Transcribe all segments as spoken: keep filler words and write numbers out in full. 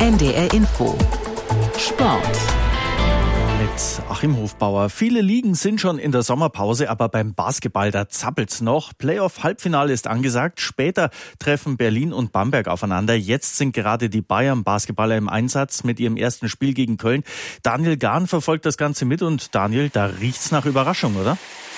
N D R Info Sport mit Achim Hofbauer. Viele Ligen sind schon in der Sommerpause, aber beim Basketball, da zappelt's noch. Playoff-Halbfinale ist angesagt. Später treffen Berlin und Bamberg aufeinander. Jetzt sind gerade die Bayern-Basketballer im Einsatz mit ihrem ersten Spiel gegen Köln. Daniel Gahn verfolgt das Ganze mit und Daniel, da riecht's nach Überraschung, oder?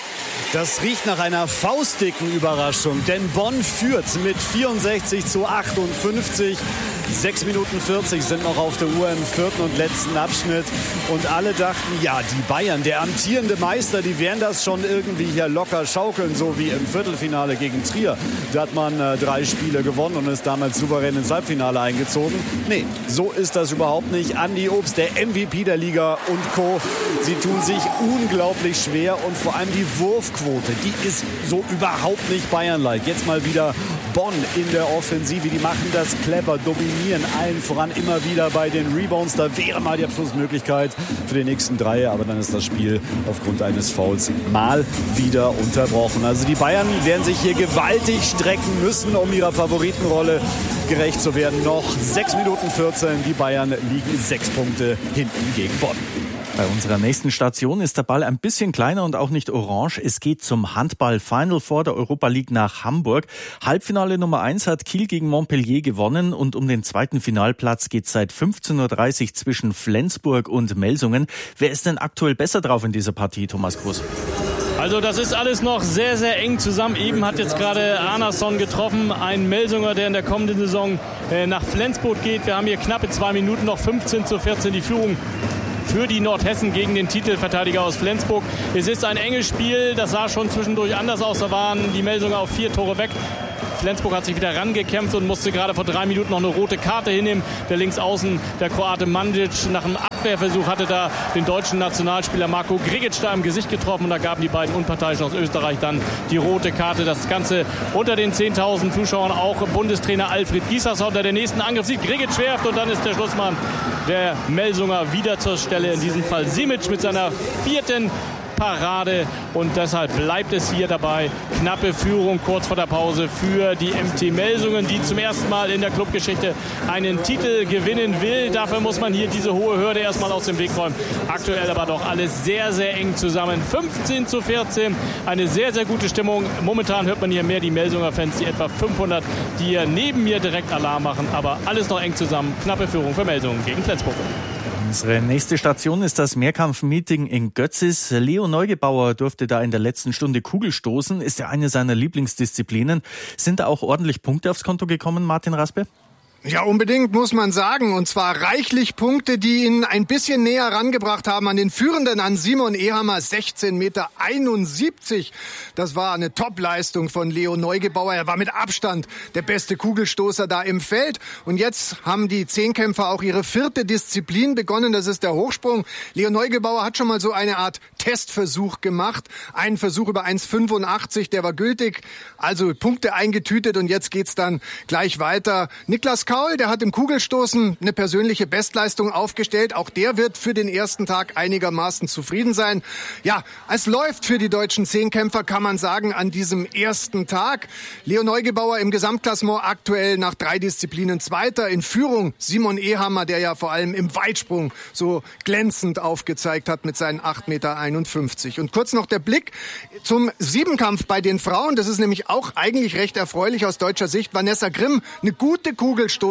Das riecht nach einer faustdicken Überraschung, denn Bonn führt mit vierundsechzig zu achtundfünfzig. sechs Minuten vierzig sind noch auf der Uhr im vierten und letzten Abschnitt. Und alle dachten, ja, die Bayern, der amtierende Meister, die werden das schon irgendwie hier locker schaukeln, so wie im Viertelfinale gegen Trier. Da hat man äh, drei Spiele gewonnen und ist damals souverän ins Halbfinale eingezogen. Nee, so ist das überhaupt nicht. Andi Obst, der M V P der Liga und Co., sie tun sich unglaublich schwer und vor allem die Wurfquote, die ist so überhaupt nicht Bayern-like. Jetzt mal wieder Bonn in der Offensive, die machen das clever, dominieren allen voran immer wieder bei den Rebounds. Da wäre mal die Abschlussmöglichkeit für den nächsten Dreier, aber dann ist das Spiel aufgrund eines Fouls mal wieder unterbrochen. Also die Bayern werden sich hier gewaltig strecken müssen, um ihrer Favoritenrolle gerecht zu werden. Noch sechs Minuten vierzehn, die Bayern liegen sechs Punkte hinten gegen Bonn. Bei unserer nächsten Station ist der Ball ein bisschen kleiner und auch nicht orange. Es geht zum Handball-Final Four der Europa League nach Hamburg. Halbfinale Nummer eins hat Kiel gegen Montpellier gewonnen und um den zweiten Finalplatz geht es seit fünfzehn Uhr dreißig zwischen Flensburg und Melsungen. Wer ist denn aktuell besser drauf in dieser Partie, Thomas Groß? Also das ist alles noch sehr, sehr eng zusammen. Eben hat jetzt gerade Arnason getroffen, ein Melsunger, der in der kommenden Saison nach Flensburg geht. Wir haben hier knappe zwei Minuten, noch fünfzehn zu vierzehn die Führung für die Nordhessen gegen den Titelverteidiger aus Flensburg. Es ist ein enges Spiel, das sah schon zwischendurch anders aus. Da waren die Melsunger auf vier Tore weg. Flensburg hat sich wieder rangekämpft und musste gerade vor drei Minuten noch eine rote Karte hinnehmen. Der Linksaußen, der Kroate Mandic, nach einem Abwehrversuch hatte da den deutschen Nationalspieler Marko Grigic da im Gesicht getroffen. Und da gaben die beiden Unparteiischen aus Österreich dann die rote Karte. Das Ganze unter den zehntausend Zuschauern. Auch Bundestrainer Alfred Giesers unter der nächsten Angriff sieht. Grigic werft und dann ist der Schlussmann der Melsunger wieder zur Stelle. In diesem Fall Simic mit seiner vierten Parade und deshalb bleibt es hier dabei. Knappe Führung kurz vor der Pause für die M T Melsungen, die zum ersten Mal in der Clubgeschichte einen Titel gewinnen will. Dafür muss man hier diese hohe Hürde erstmal aus dem Weg räumen. Aktuell aber doch alles sehr, sehr eng zusammen. fünfzehn zu vierzehn, eine sehr, sehr gute Stimmung. Momentan hört man hier mehr die Melsunger Fans, die etwa fünfhundert, die hier neben mir direkt Alarm machen. Aber alles noch eng zusammen. Knappe Führung für Melsungen gegen Flensburg. Unsere nächste Station ist das Mehrkampf-Meeting in Götzis. Leo Neugebauer durfte da in der letzten Stunde Kugel stoßen. Ist ja eine seiner Lieblingsdisziplinen. Sind da auch ordentlich Punkte aufs Konto gekommen, Martin Raspe? Ja, unbedingt, muss man sagen. Und zwar reichlich Punkte, die ihn ein bisschen näher rangebracht haben an den Führenden, an Simon Ehammer, sechzehn Meter einundsiebzig. Das war eine Top-Leistung von Leo Neugebauer. Er war mit Abstand der beste Kugelstoßer da im Feld. Und jetzt haben die Zehnkämpfer auch ihre vierte Disziplin begonnen. Das ist der Hochsprung. Leo Neugebauer hat schon mal so eine Art Testversuch gemacht. Einen Versuch über eins Komma fünfundachtzig, der war gültig. Also Punkte eingetütet und jetzt geht's dann gleich weiter. Niklas Kaul, der hat im Kugelstoßen eine persönliche Bestleistung aufgestellt. Auch der wird für den ersten Tag einigermaßen zufrieden sein. Ja, es läuft für die deutschen Zehnkämpfer, kann man sagen, an diesem ersten Tag. Leo Neugebauer im Gesamtklassement aktuell nach drei Disziplinen Zweiter. In Führung Simon Ehammer, der ja vor allem im Weitsprung so glänzend aufgezeigt hat mit seinen acht Komma einundfünfzig Meter. Und kurz noch der Blick zum Siebenkampf bei den Frauen. Das ist nämlich auch eigentlich recht erfreulich aus deutscher Sicht. Vanessa Grimm, eine gute Kugelstoßerin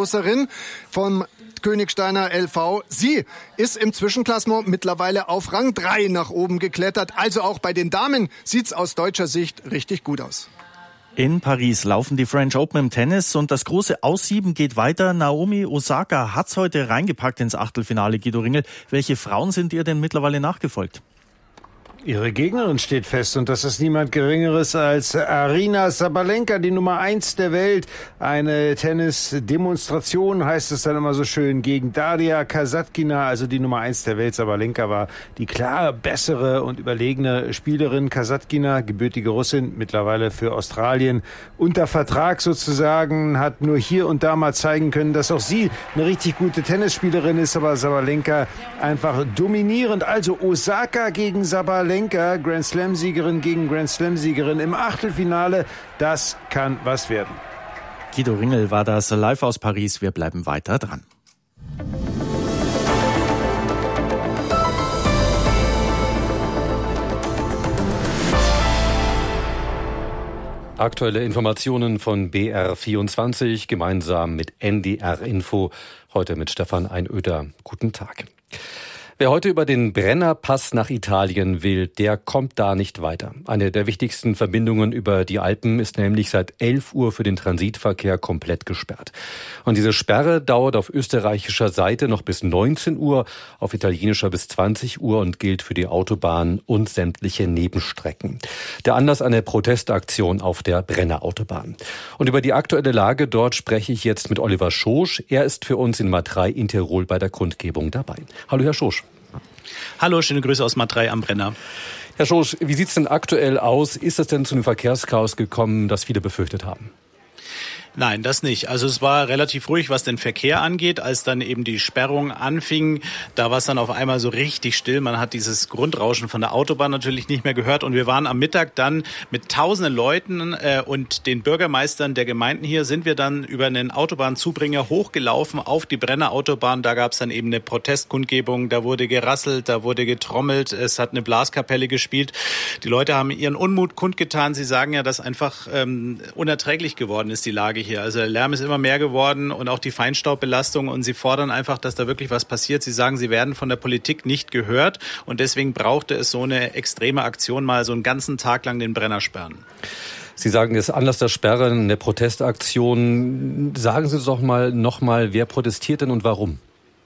vom Königsteiner L V. Sie ist im Zwischenklassement mittlerweile auf Rang drei nach oben geklettert. Also auch bei den Damen sieht's aus deutscher Sicht richtig gut aus. In Paris laufen die French Open im Tennis und das große Aussieben geht weiter. Naomi Osaka hat's heute reingepackt ins Achtelfinale. Guido Ringel, welche Frauen sind ihr denn mittlerweile nachgefolgt? Ihre Gegnerin steht fest und das ist niemand Geringeres als Aryna Sabalenka, die Nummer eins der Welt. Eine Tennis-Demonstration heißt es dann immer so schön gegen Daria Kasatkina, also die Nummer eins der Welt. Sabalenka war die klar bessere und überlegene Spielerin. Kasatkina, gebürtige Russin, mittlerweile für Australien unter Vertrag sozusagen, hat nur hier und da mal zeigen können, dass auch sie eine richtig gute Tennisspielerin ist, aber Sabalenka einfach dominierend. Also Osaka gegen Sabalenka. Grand Slam-Siegerin gegen Grand Slam-Siegerin im Achtelfinale. Das kann was werden. Guido Ringel war das live aus Paris. Wir bleiben weiter dran. Aktuelle Informationen von B R vierundzwanzig gemeinsam mit N D R Info. Heute mit Stefan Einöder. Guten Tag. Wer heute über den Brennerpass nach Italien will, der kommt da nicht weiter. Eine der wichtigsten Verbindungen über die Alpen ist nämlich seit elf Uhr für den Transitverkehr komplett gesperrt. Und diese Sperre dauert auf österreichischer Seite noch bis neunzehn Uhr, auf italienischer bis zwanzig Uhr und gilt für die Autobahn und sämtliche Nebenstrecken. Der Anlass eine Protestaktion auf der Brennerautobahn. Und über die aktuelle Lage dort spreche ich jetzt mit Oliver Schosch. Er ist für uns in Matrei in Tirol bei der Kundgebung dabei. Hallo Herr Schosch. Hallo, schöne Grüße aus Matrei am Brenner. Herr Schosch, wie sieht es denn aktuell aus? Ist es denn zu einem Verkehrschaos gekommen, das viele befürchtet haben? Nein, das nicht. Also es war relativ ruhig, was den Verkehr angeht. Als dann eben die Sperrung anfing, da war es dann auf einmal so richtig still. Man hat dieses Grundrauschen von der Autobahn natürlich nicht mehr gehört. Und wir waren am Mittag dann mit tausenden Leuten äh, und den Bürgermeistern der Gemeinden hier, sind wir dann über einen Autobahnzubringer hochgelaufen auf die Brennerautobahn. Da gab es dann eben eine Protestkundgebung. Da wurde gerasselt, da wurde getrommelt. Es hat eine Blaskapelle gespielt. Die Leute haben ihren Unmut kundgetan. Sie sagen ja, dass einfach ähm, unerträglich geworden ist, die Lage hier. Also der Lärm ist immer mehr geworden und auch die Feinstaubbelastung, und sie fordern einfach, dass da wirklich was passiert. Sie sagen, sie werden von der Politik nicht gehört, und deswegen brauchte es so eine extreme Aktion, mal so einen ganzen Tag lang den Brenner sperren. Sie sagen, das ist Anlass der Sperre eine Protestaktion. Sagen Sie doch mal noch mal, wer protestiert denn und warum?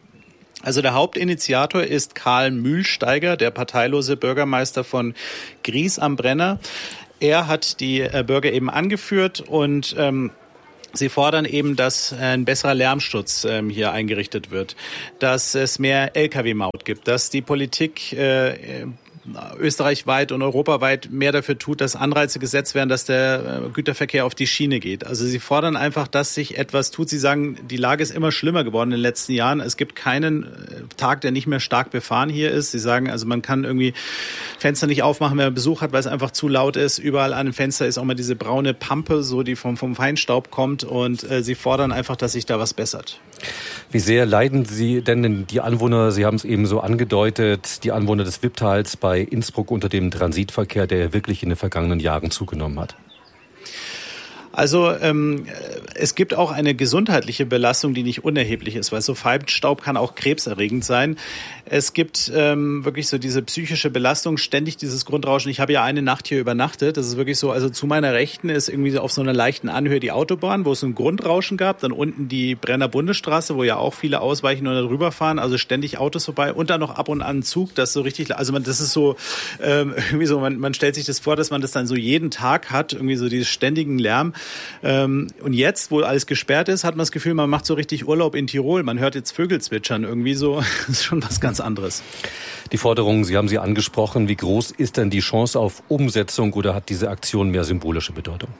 Also der Hauptinitiator ist Karl Mühlsteiger, der parteilose Bürgermeister von Gries am Brenner. Er hat die Bürger eben angeführt und ähm, Sie fordern eben, dass ein besserer Lärmschutz ähm, hier eingerichtet wird, dass es mehr L K W-Maut gibt, dass die Politik äh, österreichweit und europaweit mehr dafür tut, dass Anreize gesetzt werden, dass der Güterverkehr auf die Schiene geht. Also sie fordern einfach, dass sich etwas tut. Sie sagen, die Lage ist immer schlimmer geworden in den letzten Jahren. Es gibt keinen Tag, der nicht mehr stark befahren hier ist. Sie sagen, also man kann irgendwie Fenster nicht aufmachen, wenn man Besuch hat, weil es einfach zu laut ist. Überall an dem Fenster ist auch mal diese braune Pampe, so die vom, vom Feinstaub kommt. Und äh, sie fordern einfach, dass sich da was bessert. Wie sehr leiden Sie denn die Anwohner, Sie haben es eben so angedeutet, die Anwohner des Wipptals bei Innsbruck unter dem Transitverkehr, der wirklich in den vergangenen Jahren zugenommen hat? Also ähm, es gibt auch eine gesundheitliche Belastung, die nicht unerheblich ist, weil so Feinstaub kann auch krebserregend sein. Es gibt ähm, wirklich so diese psychische Belastung, ständig dieses Grundrauschen. Ich habe ja eine Nacht hier übernachtet. Das ist wirklich so, also zu meiner Rechten ist irgendwie so auf so einer leichten Anhöhe die Autobahn, wo es ein Grundrauschen gab. Dann unten die Brenner Bundesstraße, wo ja auch viele ausweichen und darüber fahren. Also ständig Autos vorbei. Und dann noch ab und an ein Zug, das so richtig, also man, das ist so ähm, irgendwie so, man, man stellt sich das vor, dass man das dann so jeden Tag hat, irgendwie so dieses ständigen Lärm. Ähm, und jetzt, wo alles gesperrt ist, hat man das Gefühl, man macht so richtig Urlaub in Tirol. Man hört jetzt Vögel zwitschern irgendwie so. Das ist schon was ganz anderes. Die Forderungen, Sie haben sie angesprochen. Wie groß ist denn die Chance auf Umsetzung, oder hat diese Aktion mehr symbolische Bedeutung?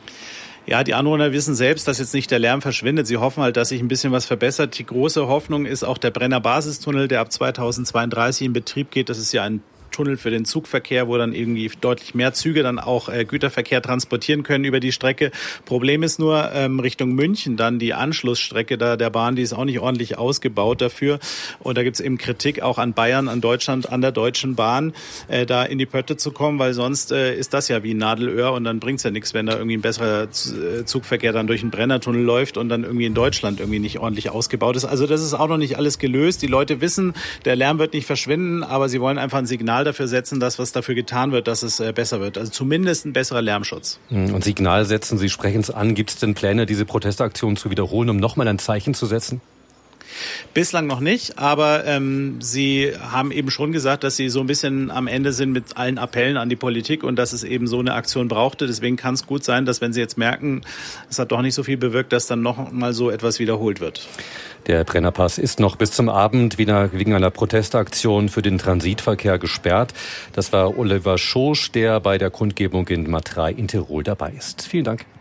Ja, die Anwohner wissen selbst, dass jetzt nicht der Lärm verschwindet. Sie hoffen halt, dass sich ein bisschen was verbessert. Die große Hoffnung ist auch der Brenner Basistunnel, der ab zweitausendzweiunddreißig in Betrieb geht. Das ist ja ein Tunnel für den Zugverkehr, wo dann irgendwie deutlich mehr Züge dann auch äh, Güterverkehr transportieren können über die Strecke. Problem ist nur, ähm, Richtung München dann die Anschlussstrecke da der Bahn, die ist auch nicht ordentlich ausgebaut dafür. Und da gibt's eben Kritik auch an Bayern, an Deutschland, an der Deutschen Bahn, äh, da in die Pötte zu kommen, weil sonst äh, ist das ja wie ein Nadelöhr, und dann bringt's ja nichts, wenn da irgendwie ein besserer Zugverkehr dann durch den Brennertunnel läuft und dann irgendwie in Deutschland irgendwie nicht ordentlich ausgebaut ist. Also das ist auch noch nicht alles gelöst. Die Leute wissen, der Lärm wird nicht verschwinden, aber sie wollen einfach ein Signal dafür setzen, dass was dafür getan wird, dass es äh, besser wird. Also zumindest ein besserer Lärmschutz. Und Signal setzen, Sie sprechen es an. Gibt es denn Pläne, diese Protestaktion zu wiederholen, um nochmal ein Zeichen zu setzen? Bislang noch nicht, aber ähm, Sie haben eben schon gesagt, dass Sie so ein bisschen am Ende sind mit allen Appellen an die Politik und dass es eben so eine Aktion brauchte. Deswegen kann es gut sein, dass wenn Sie jetzt merken, es hat doch nicht so viel bewirkt, dass dann noch mal so etwas wiederholt wird. Der Brennerpass ist noch bis zum Abend wegen einer Protestaktion für den Transitverkehr gesperrt. Das war Oliver Schosch, der bei der Kundgebung in Matrei in Tirol dabei ist. Vielen Dank.